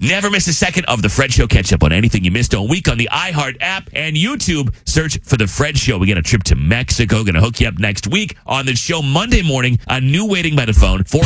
Never miss a second of The Fred Show. Catch up on anything you missed all week on the iHeart app and YouTube. Search for The Fred Show. We got a trip to Mexico. Going to hook you up next week on the show Monday morning. A new waiting by the phone.